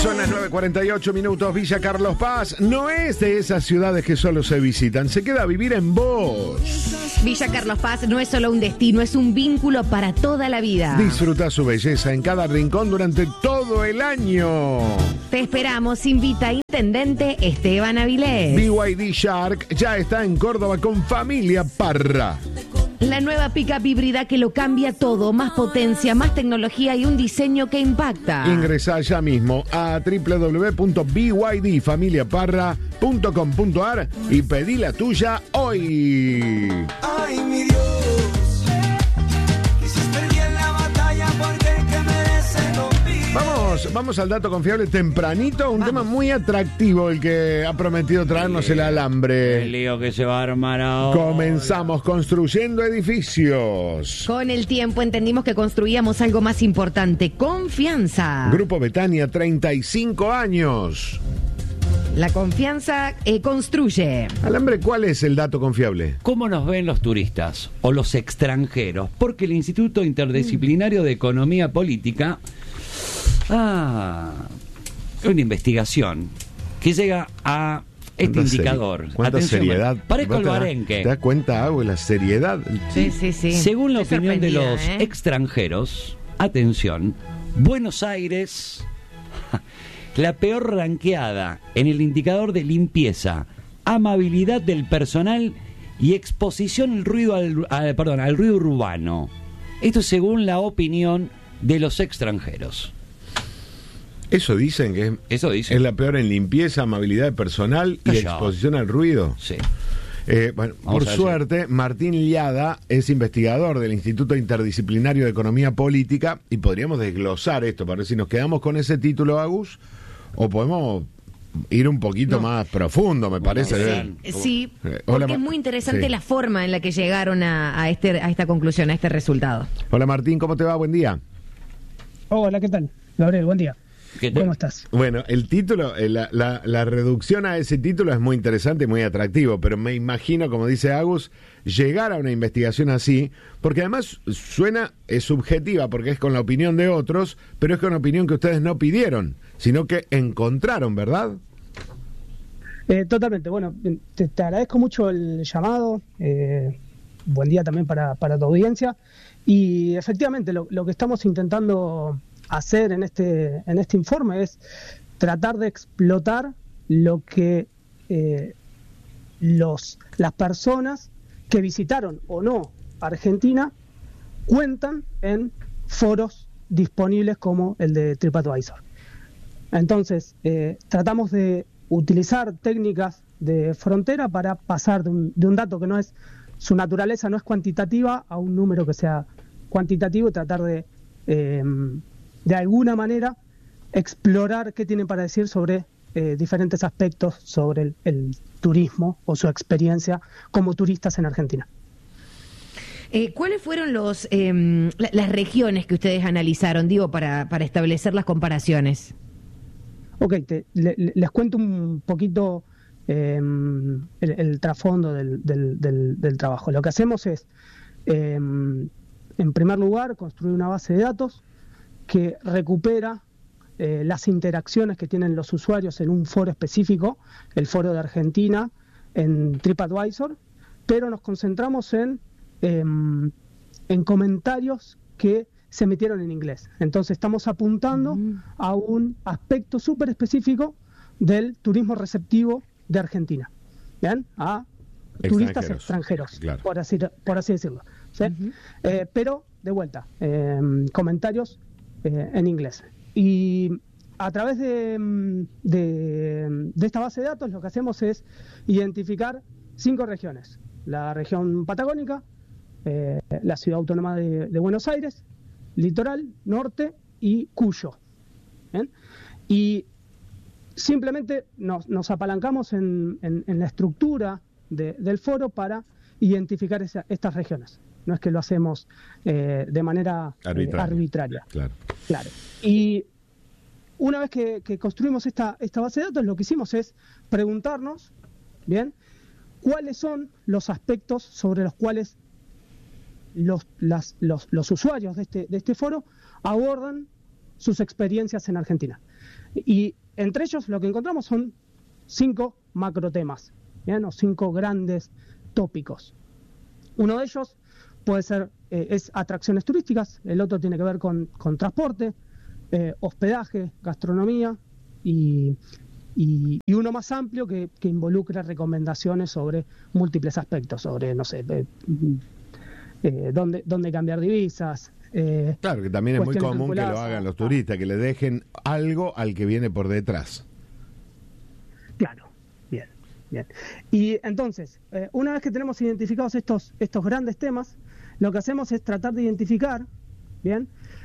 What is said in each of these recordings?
Son las 9:48, Villa Carlos Paz no es de esas ciudades que solo se visitan, se queda a vivir en vos. Villa Carlos Paz no es solo un destino, es un vínculo para toda la vida. Disfruta su belleza en cada rincón durante todo el año. Te esperamos, invita Intendente Esteban Avilés. BYD Shark ya está en Córdoba con Familia Parra. La nueva pick-up híbrida que lo cambia todo, más potencia, más tecnología y un diseño que impacta. Ingresá ya mismo a www.bydfamiliaparra.com.ar y pedí la tuya hoy. Ay, mi Dios, hiciste bien la batalla porque el que merece lo pide. Vamos al dato confiable tempranito, un tema muy atractivo el que ha prometido traernos el alambre. El lío que se va a armar ahora. Comenzamos construyendo edificios. Con el tiempo entendimos que construíamos algo más importante, confianza. Grupo Betania, 35 años. La confianza construye. Alambre, ¿cuál es el dato confiable? ¿Cómo nos ven los turistas o los extranjeros? Porque el Instituto Interdisciplinario de Economía Política una investigación que llega a este indicador. ¿Cuánta Atención, seriedad? Parezco el Barenque. ¿Te das cuenta, Agüe, la seriedad? Sí. Según la Estoy opinión de los sorprendida, extranjeros, atención, Buenos Aires, la peor ranqueada en el indicador de limpieza, amabilidad del personal y exposición al ruido al ruido urbano. Esto es según la opinión de los extranjeros. Eso dicen que es la peor en limpieza, amabilidad personal y exposición al ruido. Sí. Bueno, por suerte, Martín Liada es investigador del Instituto Interdisciplinario de Economía Política y podríamos desglosar esto para ver si nos quedamos con ese título, Agus, o podemos ir un poquito más profundo, me parece. Sí, porque es muy interesante la forma en la que llegaron a esta conclusión, a este resultado. Hola Martín, ¿cómo te va? Buen día. Hola, ¿qué tal? Gabriel, buen día. ¿Cómo estás? Bueno, el título, la reducción a ese título es muy interesante y muy atractivo, pero me imagino, como dice Agus, llegar a una investigación así, porque además es subjetiva, porque es con la opinión de otros, pero es con la opinión que ustedes no pidieron, sino que encontraron, ¿verdad? Totalmente. Bueno, te agradezco mucho el llamado. Buen día también para tu audiencia. Y efectivamente, lo que estamos intentando hacer en este informe es tratar de explotar lo que las personas que visitaron o no Argentina cuentan en foros disponibles como el de TripAdvisor. Entonces, tratamos de utilizar técnicas de frontera para pasar de un dato que no es, su naturaleza no es cuantitativa, a un número que sea cuantitativo y tratar de alguna manera explorar qué tienen para decir sobre diferentes aspectos sobre el turismo o su experiencia como turistas en Argentina. ¿Cuáles fueron las regiones que ustedes analizaron, para establecer las comparaciones? Ok, les cuento un poquito el trasfondo del trabajo. Lo que hacemos es, en primer lugar, construir una base de datos que recupera las interacciones que tienen los usuarios en un foro específico, el foro de Argentina, en TripAdvisor, pero nos concentramos en comentarios que se metieron en inglés. Entonces estamos apuntando a un aspecto súper específico del turismo receptivo de Argentina, ¿bien? A turistas extranjeros, claro, por así decirlo, ¿sí? Pero, de vuelta, comentarios en inglés. Y a través de esta base de datos lo que hacemos es identificar 5 regiones. La región patagónica, la ciudad autónoma de Buenos Aires, Litoral, Norte y Cuyo. ¿Bien? Y simplemente nos apalancamos en la estructura del foro para identificar estas regiones. No es que lo hacemos de manera arbitraria. Claro. Y una vez que construimos esta base de datos, lo que hicimos es preguntarnos, bien, cuáles son los aspectos sobre los cuales los usuarios de este foro abordan sus experiencias en Argentina. Y entre ellos lo que encontramos son 5 macro temas, ¿bien? O 5 grandes tópicos. Uno de ellos puede ser es atracciones turísticas, el otro tiene que ver con transporte, hospedaje, gastronomía y uno más amplio que involucra recomendaciones sobre múltiples aspectos, sobre, no sé, dónde cambiar divisas. Claro, que también es muy cuestiones común que lo vinculadas hagan los turistas, que le dejen algo al que viene por detrás. Claro, bien. Y entonces, una vez que tenemos identificados estos grandes temas, lo que hacemos es tratar de identificar, bien,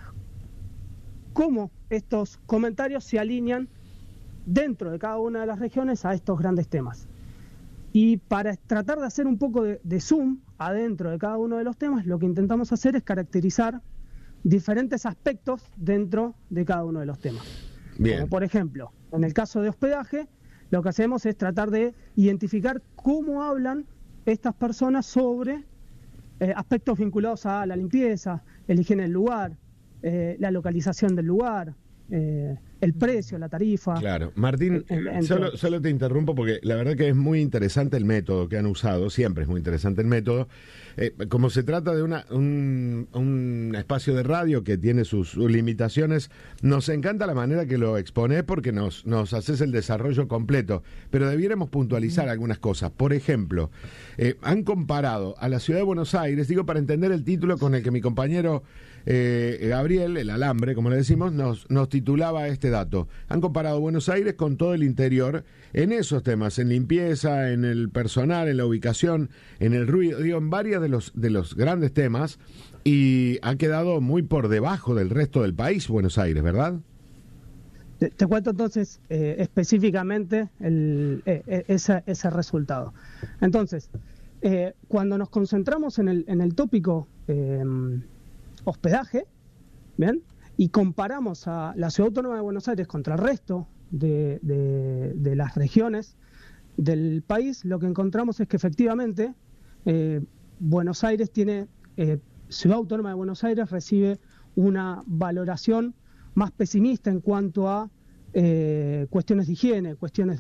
cómo estos comentarios se alinean dentro de cada una de las regiones a estos grandes temas. Y para tratar de hacer un poco de zoom adentro de cada uno de los temas, lo que intentamos hacer es caracterizar diferentes aspectos dentro de cada uno de los temas. Bien. Como por ejemplo, en el caso de hospedaje, lo que hacemos es tratar de identificar cómo hablan estas personas sobre aspectos vinculados a la limpieza, el higiene del lugar, la localización del lugar, el precio, la tarifa. Claro, Martín, solo te interrumpo porque la verdad que es muy interesante el método que han usado, siempre es muy interesante el método. Como se trata de un espacio de radio que tiene sus limitaciones, nos encanta la manera que lo exponés porque nos haces el desarrollo completo, pero debiéramos puntualizar algunas cosas. Por ejemplo, han comparado a la ciudad de Buenos Aires, digo para entender el título con el que mi compañero Gabriel, el alambre, como le decimos, nos titulaba este dato. Han comparado Buenos Aires con todo el interior en esos temas, en limpieza, en el personal, en la ubicación, en el ruido, digo, en varios de los grandes temas, y ha quedado muy por debajo del resto del país, Buenos Aires, ¿verdad? Te cuento entonces específicamente ese resultado. Entonces, cuando nos concentramos en el tópico hospedaje, ¿bien? Y comparamos a la Ciudad Autónoma de Buenos Aires contra el resto de las regiones del país, lo que encontramos es que efectivamente Buenos Aires tiene, Ciudad Autónoma de Buenos Aires recibe una valoración más pesimista en cuanto a cuestiones de higiene, cuestiones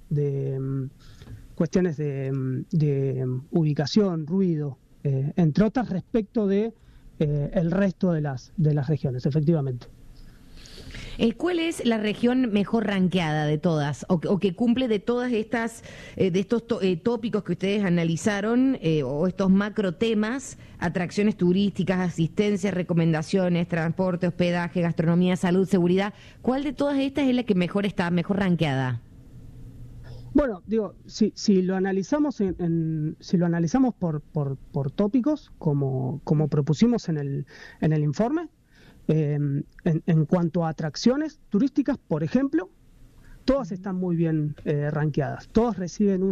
de ubicación, ruido, entre otras respecto de el resto de las regiones, efectivamente. ¿Cuál es la región mejor rankeada de todas o que cumple de todas estas de estos tópicos que ustedes analizaron o estos macro temas, atracciones turísticas, asistencia, recomendaciones, transporte, hospedaje, gastronomía, salud, seguridad? ¿Cuál de todas estas es la que mejor está, mejor rankeada? Bueno, digo, si lo analizamos si lo analizamos por tópicos, como propusimos en el informe, en cuanto a atracciones turísticas, por ejemplo, todas están muy bien rankeadas. Todas reciben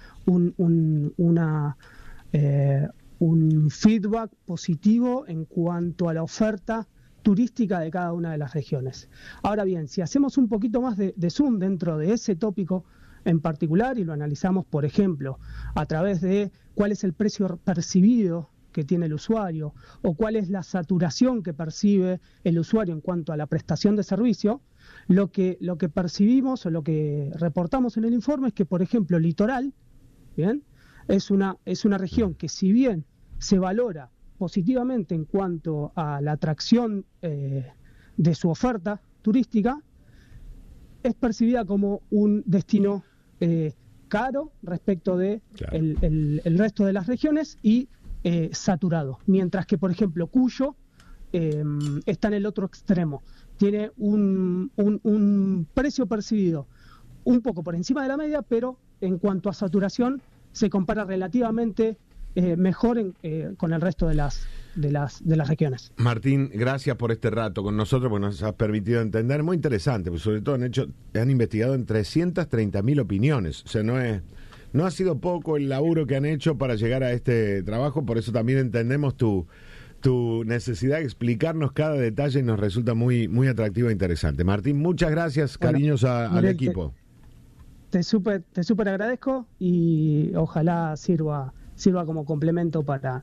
un feedback positivo en cuanto a la oferta turística de cada una de las regiones. Ahora bien, si hacemos un poquito más de zoom dentro de ese tópico en particular y lo analizamos, por ejemplo, a través de cuál es el precio percibido que tiene el usuario o cuál es la saturación que percibe el usuario en cuanto a la prestación de servicio, lo que percibimos o lo que reportamos en el informe es que, por ejemplo, Litoral, ¿bien?, es una región que, si bien se valora positivamente en cuanto a la atracción de su oferta turística, es percibida como un destino caro respecto de Claro. el resto de las regiones y saturado, mientras que, por ejemplo, Cuyo está en el otro extremo, tiene un precio percibido un poco por encima de la media, pero en cuanto a saturación se compara relativamente mejor con el resto de las regiones. Martín, gracias por este rato con nosotros, porque nos has permitido entender, muy interesante, pues sobre todo han investigado en 330.000 opiniones, o sea, no ha sido poco el laburo que han hecho para llegar a este trabajo, por eso también entendemos tu necesidad de explicarnos cada detalle y nos resulta muy, muy atractivo e interesante. Martín, muchas gracias, Bueno, cariños al Miguel, equipo. Te súper agradezco y ojalá sirva como complemento para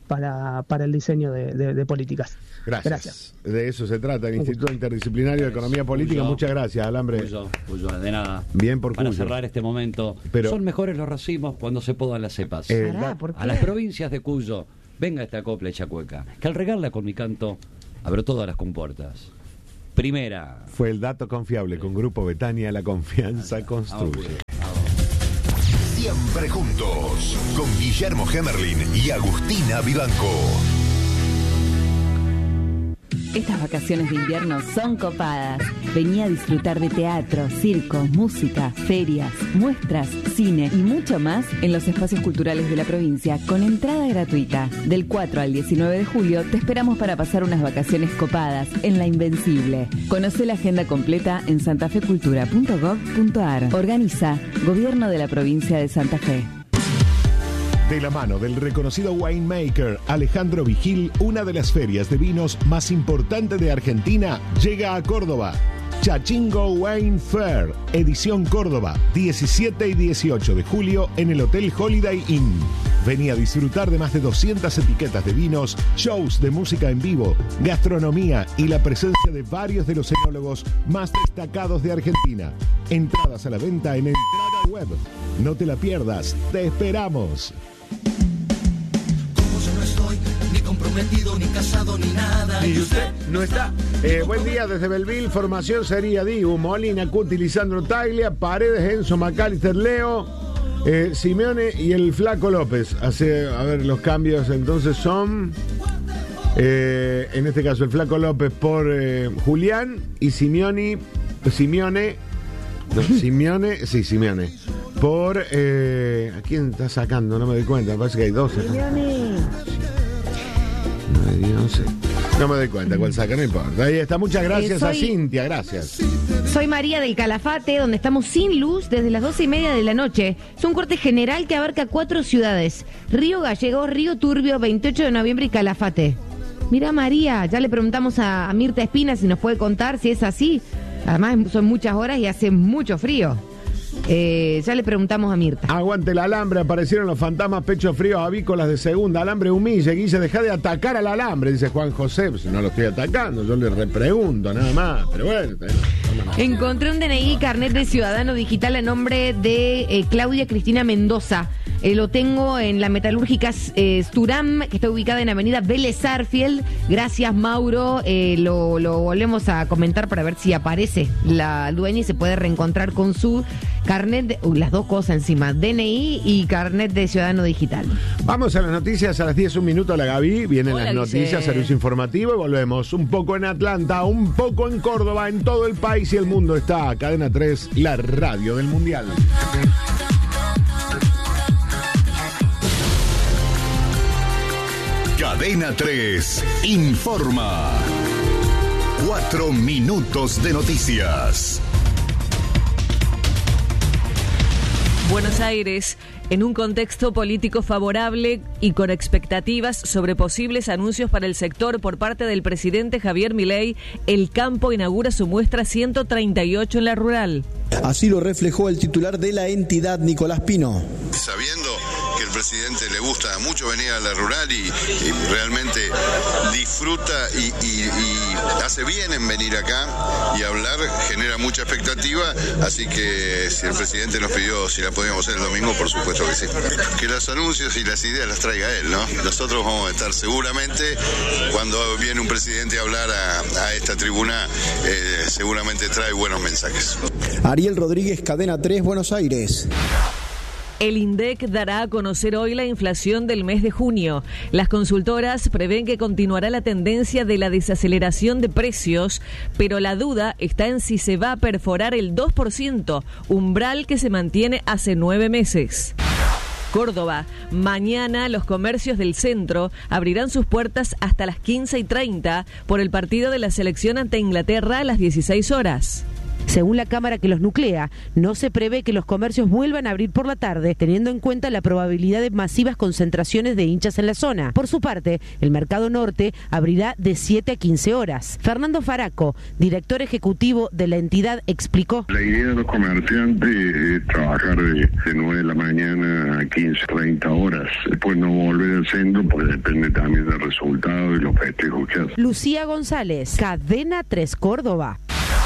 para el diseño de políticas. Gracias. De eso se trata, el Instituto Interdisciplinario de Economía Política. Cuyo. Muchas gracias, Alambre. Cuyo, de nada. Bien por Para Cuyo. cerrar este momento, Pero- son mejores los racimos cuando se podan las cepas. Pará, ¿por qué? A las provincias de Cuyo, venga esta copla hecha cueca, que al regarla con mi canto, abro todas las compuertas. Primera. Fue el dato confiable con Grupo Betania, la confianza construye. Siempre juntos, con Guillermo Hemerlin y Agustina Vivanco. Estas vacaciones de invierno son copadas. Vení a disfrutar de teatro, circo, música, ferias, muestras, cine y mucho más en los espacios culturales de la provincia con entrada gratuita. Del 4 al 19 de julio te esperamos para pasar unas vacaciones copadas en La Invencible. Conocé la agenda completa en santafecultura.gov.ar. Organiza Gobierno de la Provincia de Santa Fe. De la mano del reconocido winemaker Alejandro Vigil, una de las ferias de vinos más importantes de Argentina llega a Córdoba. Chachingo Wine Fair, edición Córdoba, 17 y 18 de julio en el Hotel Holiday Inn. Vení a disfrutar de más de 200 etiquetas de vinos, shows de música en vivo, gastronomía y la presencia de varios de los enólogos más destacados de Argentina. Entradas a la venta en Entrada Web. No te la pierdas, te esperamos. Como yo no estoy ni comprometido, ni casado, ni nada. Y usted no está. Buen día desde Belville. Formación sería Dibu, Molina, Cuti, Lisandro Taglia, Paredes, Enzo, McAllister, Leo, Simeone y el Flaco López. A ver, los cambios entonces son... en este caso el Flaco López por Julián y Simeone por... ¿a quién está sacando? No me doy cuenta, me parece que hay 12. No me doy cuenta cuál saca, no importa. Ahí está, muchas gracias a Cintia, gracias. Soy María del Calafate, donde estamos sin luz desde las 12:30 de la noche. Es un corte general que abarca 4 ciudades: Río Gallegos, Río Turbio, 28 de noviembre y Calafate. Mira, María, ya le preguntamos a Mirta Espina si nos puede contar si es así. Además son muchas horas y hace mucho frío. Ya le preguntamos a Mirta. Aguante el alambre, aparecieron los fantasmas pechos fríos avícolas de segunda. Alambre humilla, Guille, deja de atacar al alambre, dice Juan José. Pues no lo estoy atacando, yo le repregunto nada más. Pero bueno, Encontré un DNI y carnet de ciudadano digital a nombre de Claudia Cristina Mendoza. Lo tengo en la metalúrgica Sturam, que está ubicada en Avenida Vélez Sarsfield. Gracias, Mauro. Lo volvemos a comentar para ver si aparece la dueña y se puede reencontrar con su carnet, las dos cosas encima, DNI y carnet de ciudadano digital. vamos a las noticias a las 10, un minuto, la Gaby. Vienen Hola, las noticias, Guille. servicio informativo y volvemos. Un poco en Atlanta, un poco en Córdoba, en todo el país y el mundo está Cadena 3, la radio del Mundial. Cadena 3 informa. 4 minutos de noticias. Buenos Aires, en un contexto político favorable y con expectativas sobre posibles anuncios para el sector por parte del presidente Javier Milei, El Campo inaugura su muestra 138 en la rural. Así lo reflejó el titular de la entidad, Nicolás Pino. Sabiendo que el presidente le gusta mucho venir a la rural y realmente disfruta y hace bien en venir acá y hablar, genera mucha expectativa, así que si el presidente nos pidió si la podíamos hacer el domingo, por supuesto que sí. Que los anuncios y las ideas las traiga él, ¿no? Nosotros vamos a estar seguramente, cuando viene un presidente a hablar a esta tribuna, seguramente trae buenos mensajes. Ariel Rodríguez, Cadena 3, Buenos Aires. El INDEC dará a conocer hoy la inflación del mes de junio. Las consultoras prevén que continuará la tendencia de la desaceleración de precios, pero la duda está en si se va a perforar el 2%, umbral que se mantiene hace 9 meses. Córdoba, mañana los comercios del centro abrirán sus puertas hasta las 15:30 por el partido de la selección ante Inglaterra a las 16 horas. Según la Cámara que los nuclea, no se prevé que los comercios vuelvan a abrir por la tarde, teniendo en cuenta la probabilidad de masivas concentraciones de hinchas en la zona. Por su parte, el Mercado Norte abrirá de 7 a 15 horas. Fernando Faraco, director ejecutivo de la entidad, explicó. La idea de los comerciantes es trabajar de 9 de la mañana a 15, 30 horas. Después no volver al centro, porque depende también del resultado y los festejos que hacen. Lucía González, Cadena 3 Córdoba.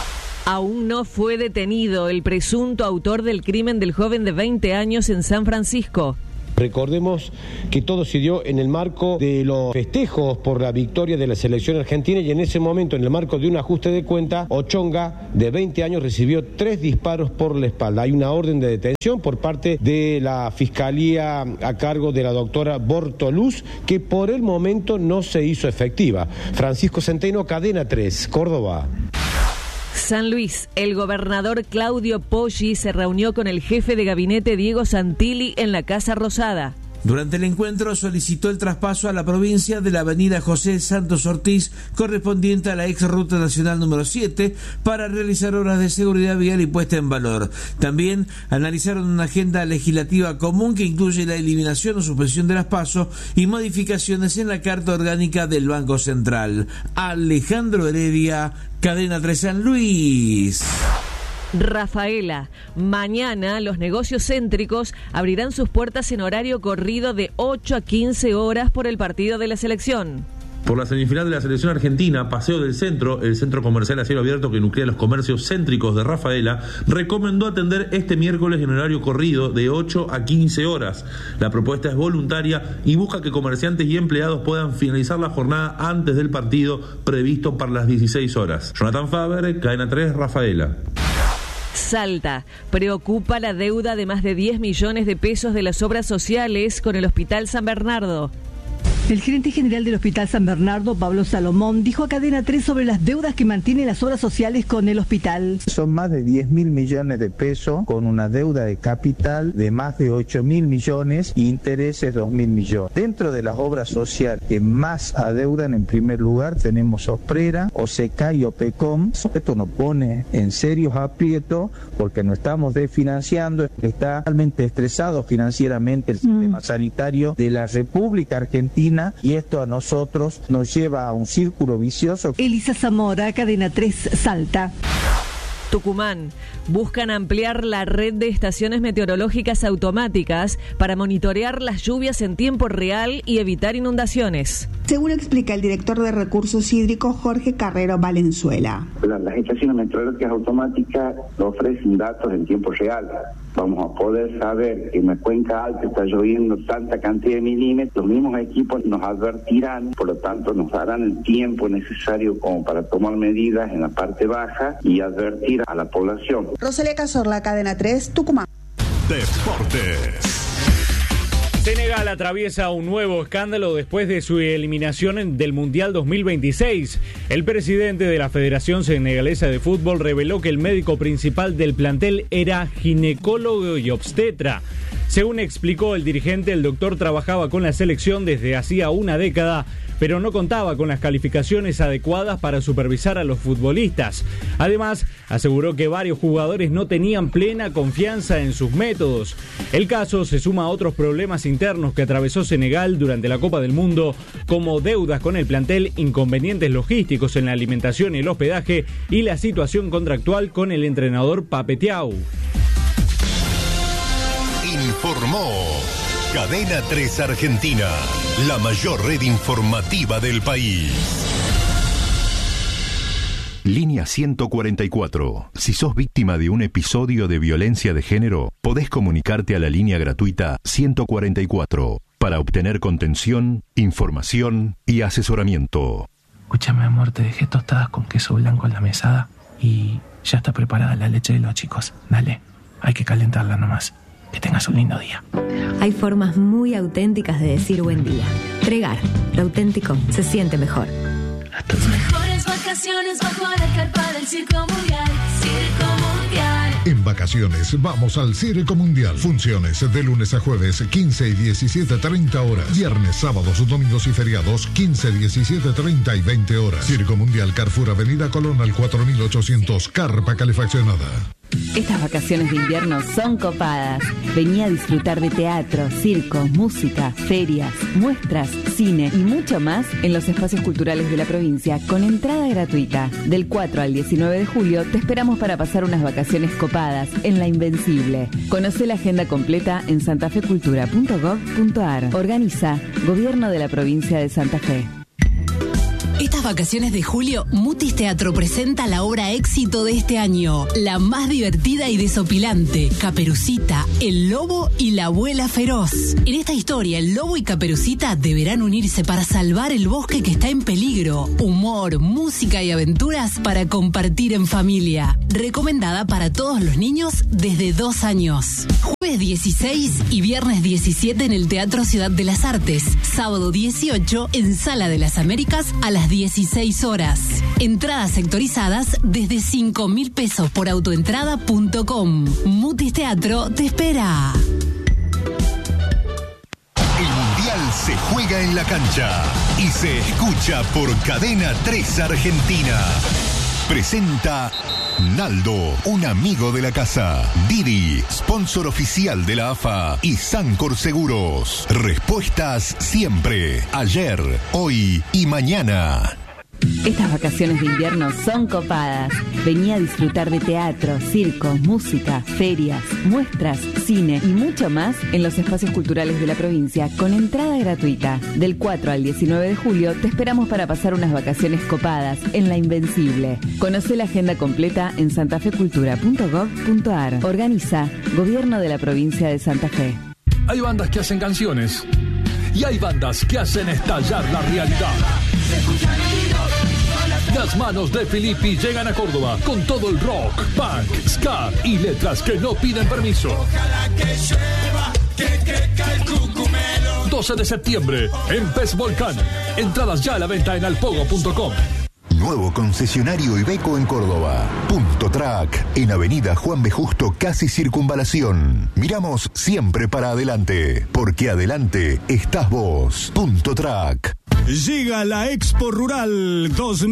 Aún no fue detenido el presunto autor del crimen del joven de 20 años en San Francisco. Recordemos que todo se dio en el marco de los festejos por la victoria de la selección argentina y en ese momento, en el marco de un ajuste de cuenta, Ochonga, de 20 años, recibió 3 disparos por la espalda. Hay una orden de detención por parte de la Fiscalía a cargo de la doctora Bortoluz, que por el momento no se hizo efectiva. Francisco Centeno, Cadena 3, Córdoba. San Luis, el gobernador Claudio Poggi se reunió con el jefe de gabinete Diego Santilli en la Casa Rosada. Durante el encuentro solicitó el traspaso a la provincia de la avenida José Santos Ortiz, correspondiente a la ex ruta nacional número 7, para realizar obras de seguridad vial y puesta en valor. También analizaron una agenda legislativa común que incluye la eliminación o suspensión de las PASO y modificaciones en la Carta Orgánica del Banco Central. Alejandro Heredia, Cadena 3 San Luis. Rafaela, mañana los negocios céntricos abrirán sus puertas en horario corrido de 8 a 15 horas por el partido de la selección. Por la semifinal de la selección argentina, Paseo del Centro, el centro comercial a cielo abierto que nuclea los comercios céntricos de Rafaela, recomendó atender este miércoles en horario corrido de 8 a 15 horas. La propuesta es voluntaria y busca que comerciantes y empleados puedan finalizar la jornada antes del partido previsto para las 16 horas. Jonathan Faber, Cadena 3, Rafaela. Salta, preocupa la deuda de más de 10 millones de pesos de las obras sociales con el Hospital San Bernardo. El gerente general del Hospital San Bernardo, Pablo Salomón, dijo a Cadena 3 sobre las deudas que mantienen las obras sociales con el hospital. Son más de 10.000 millones de pesos, con una deuda de capital de más de 8.000 millones y intereses 2.000 millones. Dentro de las obras sociales que más adeudan, en primer lugar tenemos Osprera, OSECA y OPECOM. Esto nos pone en serios aprietos porque nos estamos desfinanciando. Está realmente estresado financieramente el sistema sanitario de la República Argentina, y esto a nosotros nos lleva a un círculo vicioso. Elisa Zamora, Cadena 3, Salta. Tucumán, buscan ampliar la red de estaciones meteorológicas automáticas para monitorear las lluvias en tiempo real y evitar inundaciones. Según explica el director de Recursos Hídricos, Jorge Carrero Valenzuela. Las estaciones meteorológicas automáticas ofrecen datos en tiempo real. Vamos a poder saber que en la cuenca alta está lloviendo tanta cantidad de milímetros. Los mismos equipos nos advertirán, por lo tanto nos darán el tiempo necesario como para tomar medidas en la parte baja y advertir a la población. Rosalía Cazorla, Cadena 3, Tucumán. Deportes. Senegal atraviesa un nuevo escándalo después de su eliminación del Mundial 2026. El presidente de la Federación Senegalesa de Fútbol reveló que el médico principal del plantel era ginecólogo y obstetra. Según explicó el dirigente, el doctor trabajaba con la selección desde hacía una década, pero no contaba con las calificaciones adecuadas para supervisar a los futbolistas. Además, aseguró que varios jugadores no tenían plena confianza en sus métodos. El caso se suma a otros problemas internos que atravesó Senegal durante la Copa del Mundo, como deudas con el plantel, inconvenientes logísticos en la alimentación y el hospedaje y la situación contractual con el entrenador Pape Thiaw. Informó Cadena 3 Argentina, la mayor red informativa del país. Línea 144. Si sos víctima de un episodio de violencia de género, podés comunicarte a la línea gratuita 144 para obtener contención, información y asesoramiento. Escúchame, amor, te dejé tostadas con queso blanco en la mesada y ya está preparada la leche de los chicos. Dale, hay que calentarla nomás. Que tengas un lindo día. Hay formas muy auténticas de decir buen día. Tregar, lo auténtico se siente mejor. Tus mejores vacaciones bajo la carpa del Circo Mundial. Circo Mundial. En vacaciones vamos al Circo Mundial. Funciones de lunes a jueves 15 y 17:30 horas. Viernes, sábados, domingos y feriados 15, 17:30 y 20 horas. Circo Mundial, Carrefour, Avenida Colón al 4800, carpa calefaccionada. Estas vacaciones de invierno son copadas. Vení a disfrutar de teatro, circo, música, ferias, muestras, cine y mucho más en los espacios culturales de la provincia con entrada gratuita. Del 4 al 19 de julio te esperamos para pasar unas vacaciones copadas en La Invencible. Conoce la agenda completa en santafecultura.gov.ar. Organiza Gobierno de la Provincia de Santa Fe. Estas vacaciones de julio, Mutis Teatro presenta la obra éxito de este año, la más divertida y desopilante, Caperucita, el lobo y la abuela feroz. En esta historia, el lobo y Caperucita deberán unirse para salvar el bosque que está en peligro. Humor, música y aventuras para compartir en familia. Recomendada para todos los niños desde 2 años. Jueves 16 y viernes 17 en el Teatro Ciudad de las Artes. Sábado 18 en Sala de las Américas a las 16 horas. Entradas sectorizadas desde 5.000 pesos por autoentrada.com. Mutis Teatro te espera. El Mundial se juega en la cancha y se escucha por Cadena 3 Argentina. Presenta Naldo, un amigo de la casa. Didi, sponsor oficial de la AFA. Y Sancor Seguros. Respuestas siempre. Ayer, hoy y mañana. Estas vacaciones de invierno son copadas. Vení a disfrutar de teatro, circo, música, ferias, muestras, cine y mucho más en los espacios culturales de la provincia con entrada gratuita. Del 4 al 19 de julio te esperamos para pasar unas vacaciones copadas en La Invencible. Conoce la agenda completa en santafecultura.gov.ar. Organiza Gobierno de la Provincia de Santa Fe. Hay bandas que hacen canciones y hay bandas que hacen estallar la realidad. Las manos de Filippi llegan a Córdoba con todo el rock, punk, ska y letras que no piden permiso. 12 de septiembre en Pez Volcán. Entradas ya a la venta en alpogo.com. Nuevo concesionario Iveco en Córdoba. Punto Track, en Avenida Juan B. Justo, casi Circunvalación. Miramos siempre para adelante, porque adelante estás vos. Punto Track. Llega la Expo Rural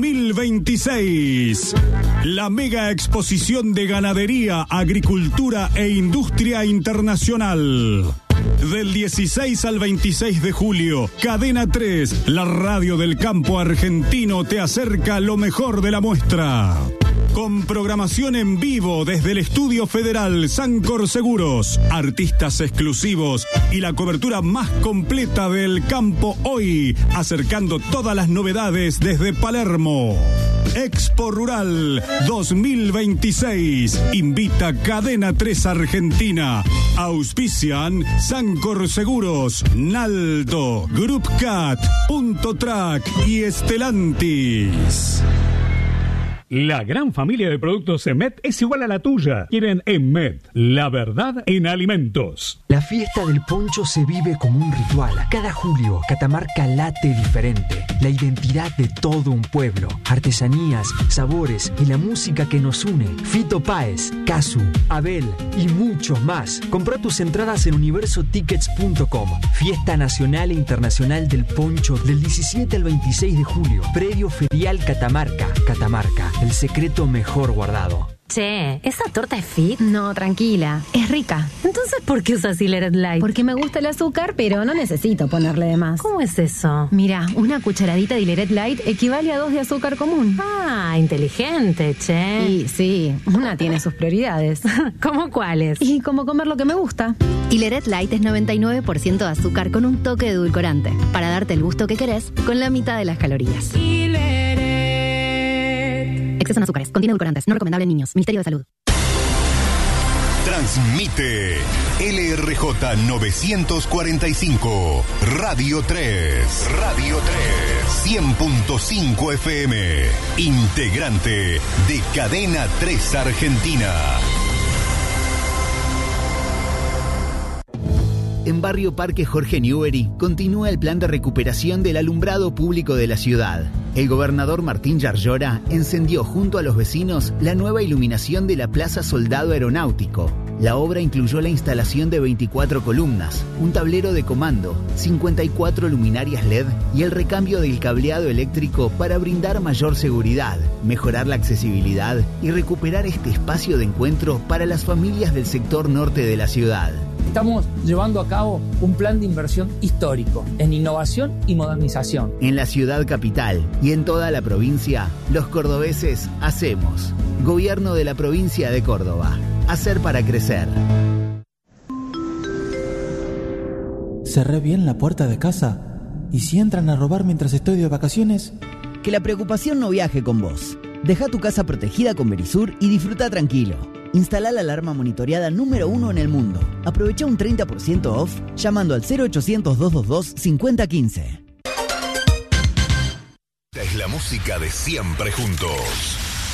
2026. La mega exposición de ganadería, agricultura e industria internacional. Del 16 al 26 de julio, Cadena 3, la radio del campo argentino, te acerca lo mejor de la muestra. Con programación en vivo desde el Estudio Federal Sancor Seguros, artistas exclusivos y la cobertura más completa del campo hoy, acercando todas las novedades desde Palermo. Expo Rural 2026. Invita Cadena 3 Argentina. Auspician Sancor Seguros, Naldo, Group Cat, Punto Track y Estelantis. La gran familia de productos Emet es igual a la tuya. Quieren Emet, la verdad en alimentos. La fiesta del poncho se vive como un ritual. Cada julio, Catamarca late diferente. La identidad de todo un pueblo. Artesanías, sabores y la música que nos une. Fito Páez, Casu, Abel y muchos más. Comprá tus entradas en universotickets.com. Fiesta nacional e internacional del poncho del 17 al 26 de julio. Predio Ferial Catamarca. Catamarca. El secreto mejor guardado. Che, ¿esa torta es fit? No, tranquila, es rica. Entonces, ¿por qué usas Hileret Light? Porque me gusta el azúcar, pero no necesito ponerle de más. ¿Cómo es eso? Mira, una cucharadita de Hileret Light equivale a 2 de azúcar común. Ah, inteligente, che. Y sí, una tiene sus prioridades. ¿Cómo cuáles? Y como comer lo que me gusta. Hileret Light es 99% de azúcar con un toque de edulcorante, para darte el gusto que querés con la mitad de las calorías. Exceso en azúcares, contiene edulcorantes, no recomendable en niños. Ministerio de Salud. Transmite LRJ 945, Radio 3. Radio 3, 100.5 FM. Integrante de Cadena 3 Argentina. En Barrio Parque Jorge Newbery continúa el plan de recuperación del alumbrado público de la ciudad. El gobernador Martín Yarlora encendió junto a los vecinos la nueva iluminación de la Plaza Soldado Aeronáutico. La obra incluyó la instalación de 24 columnas, un tablero de comando, 54 luminarias LED y el recambio del cableado eléctrico para brindar mayor seguridad, mejorar la accesibilidad y recuperar este espacio de encuentro para las familias del sector norte de la ciudad. Estamos llevando a cabo un plan de inversión histórico en innovación y modernización. En la ciudad capital y en toda la provincia, los cordobeses hacemos. Gobierno de la provincia de Córdoba. Hacer para crecer. ¿Cerré bien la puerta de casa? ¿Y si entran a robar mientras estoy de vacaciones? Que la preocupación no viaje con vos. Deja tu casa protegida con Verisur y disfruta tranquilo. Instala la alarma monitoreada número 1 en el mundo. Aprovecha un 30% off llamando al 0800-222-5015. Esta es la música de siempre juntos.